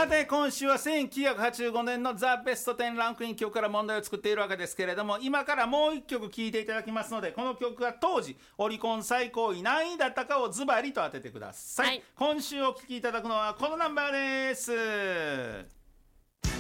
さて今週は1985年のザ・ベスト10ランクイン曲から問題を作っているわけですけれども、今からもう一曲聴いていただきますので、この曲が当時オリコン最高位何位だったかをズバリと当ててください、はい、今週お聴きいただくのはこのナンバーです。